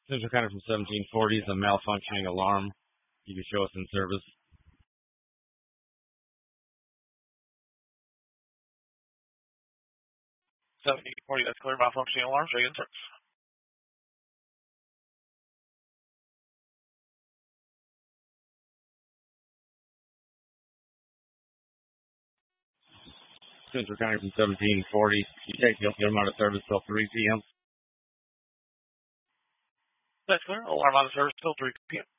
Central County from 1740 is a malfunctioning alarm. You can show us in service. 1740, that's clear. Malfunctioning alarm. Show you in service. Central County from 1740. You take the amount of service till 3 p.m. That's clear. Alarm on the service till 3 p.m.